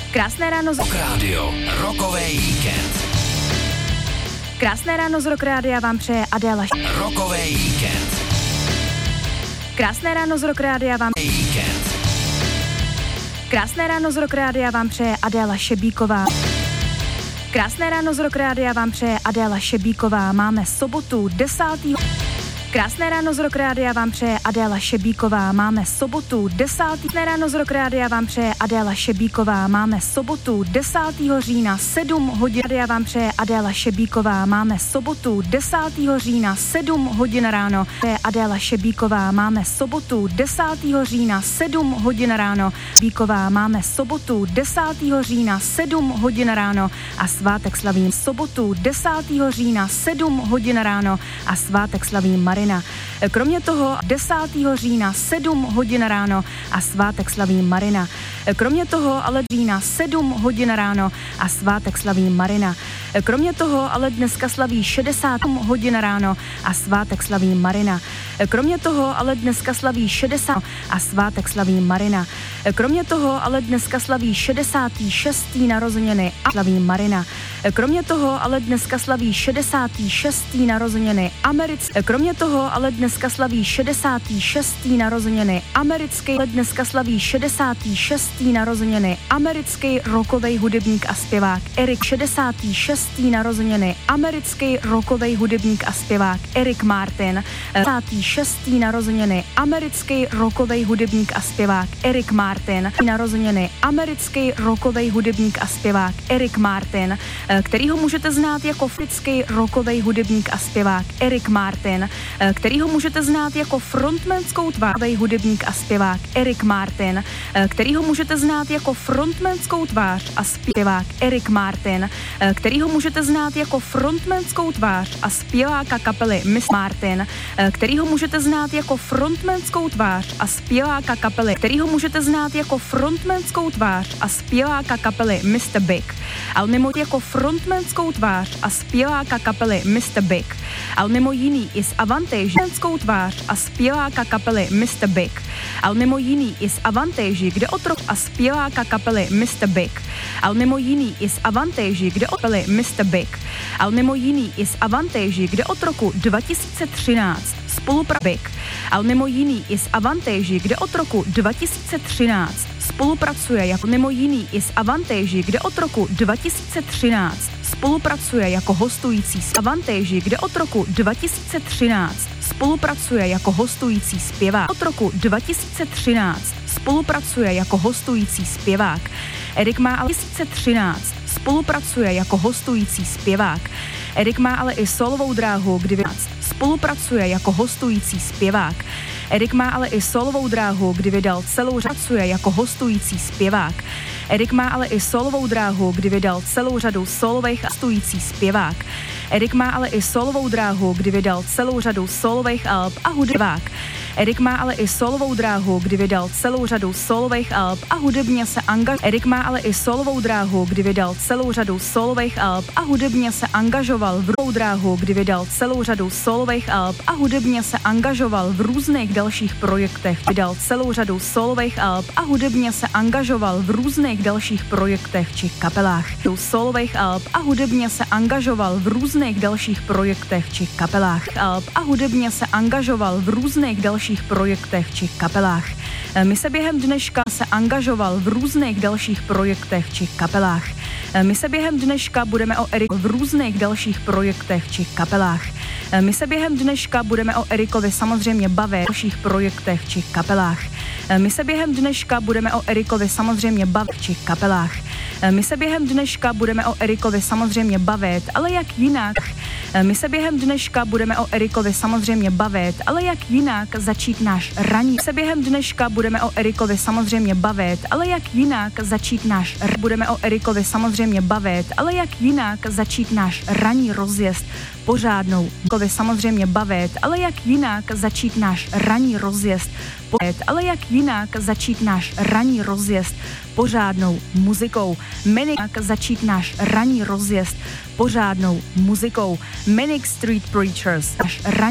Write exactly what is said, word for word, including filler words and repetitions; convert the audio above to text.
Krásné ráno z Rock Radio, rokový víkend. Krásné ráno z Rock Rádia vám přeje Adéla. Rokový víkend. Krásné ráno z Rock Rádia vám Víkend. Krásné ráno z Rock Rádia vám přeje Adéla Šebíková. Krásné ráno z Rock Rádia vám přeje Adéla Šebíková. Máme sobotu desátého Krásné ráno z Rock Rádia vám přeje Adéla Šebíková. Máme sobotu desátého ráno z Rock Rádia vám přeje Adéla Šebíková. Máme sobotu desátého října sedm hodin. Rádia vám přeje Adéla Šebíková. Máme sobotu desátého října sedm hodin ráno. Přeje Adéla Šebíková. Máme sobotu desátého října sedm hodin ráno. Šebíková. Máme sobotu desátého října sedm hodin ráno a svátek slavím sobotu desátého října sedm hodin ráno a svátek slavím Marina. Kromě toho desátého října sedm hodin ráno a svátek slaví Marina. Kromě toho ale října sedm hodin ráno a svátek slaví Marina. Kromě toho ale dneska slaví šedesát hodin ráno a svátek slaví Marina. Kromě toho ale dneska slaví šedesát a svátek slaví Marina. Kromě toho ale dneska slaví šedesátý šestý narozeniny a slaví Marina. Kromě toho ale dneska slaví šedesátý šestý narozeniny americké. Kromě toho ale dneska slaví šedesátý šestý narozeniny americký. Ale dneska slaví šedesátý šestý narozeniny americký rockový hudebník a zpěvák Eric. šedesátý šestý narozeniny americký rockový hudebník a zpěvák Eric Martin. šedesátý šestý narozeniny americký rockový hudebník a zpěvák Eric Martin. Narozeniny americký rockový hudebník a zpěvák Eric Martin, kterýho můžete znát jako africký rockový hudebník a zpěvák Eric Martin, kterýho můžete znát jako frontmanskou tvář hudebník a zpěvák Eric Martin, kterýho můžete znát jako frontmanskou tvář a zpěvák Eric Martin, kterýho můžete znát jako frontmanskou tvář a zpěváka kapely Miss Martin, kterýho můžete znát jako frontmanskou tvář a zpěváka kapely, kterýho můžete znát jako frontmanskou tvář a zpěváka kapely mister Big, ale mimo jako frontmanskou tvář a zpěváka kapely mister Big, ale mimo jiný i s Avantage tvář a zpěváka kapely mister Big, ale mimo jiný i s Avantage, kde otrok a zpěváka kapely mister Big, ale mimo jiný i s Avantage, kde kapely mister Big, ale mimo jiný i s Avantage, kde od roku dva tisíce třináct spolupracuje, ale mimo jiný i s Avantage, kde od roku dva tisíce třináct spolupracuje jako mimo jiný i s Avantage, kde od roku dva tisíce třináct spolupracuje jako hostující s Avantage, kde od roku dva tisíce třináct spolupracuje jako hostující zpěvák. Od roku dva tisíce třináct spolupracuje jako hostující zpěvák. Eric má ale dva tisíce třináct spolupracuje jako hostující zpěvák. Eric má ale i solovou dráhu, kdy spolupracuje jako hostující zpěvák. Eric má ale i solovou dráhu, kdy vydal celou řadu jako hostující zpěvák. Eric má ale i solovou dráhu, kdy vydal celou řadu solových hostující zpěvák. Eric má ale i solovou dráhu, kdy vydal celou řadu solových alb a hudebák. Eric má ale i solovou dráhu, kdy vydal celou řadu solových alb a hudebně se angažoval. Eric má ale i solovou dráhu, kdy vydal celou řadu solových alb a hudebně se angažoval v různých dráhu, kdy vydal celou řadu solových alb a hudebně se angažoval v různých dalších projektech. Vydal celou řadu solových alb a hudebně se angažoval v různých dalších projektech či kapelách. Solových alb a hudebně se angažoval v různých dalších projektech či kapelách. Alb a hudebně se angažoval v různých dalších projektech či kapelách. My se během dneška se angažoval v různých dalších projektech či kapelách. My se během dneška budeme o Eriku v různých dalších projektech či kapelách. My se během dneška budeme o Erikovi samozřejmě bavit v dalších projektech či kapelách. My se během dneška budeme o Erikovi samozřejmě bavit či kapelách. My se během dneška budeme o Erikovi samozřejmě bavit, ale jak jinak? My se během dneška budeme o Erikovi samozřejmě bavit, ale jak jinak začít náš ranní. My se během dneška budeme o Erikovi samozřejmě bavit, ale jak jinak začít náš budeme o Erikovi samozřejmě bavit, ale jak jinak začít náš ranní rozjezd pořádnou. Erikovi samozřejmě bavit, ale jak jinak začít náš ranní rozjezd ale jak jinak začít náš ranní rozjezd pořádnou muzikou. Manic začít náš ranní rozjezd pořádnou muzikou. Manic Street Preachers. Náš ranní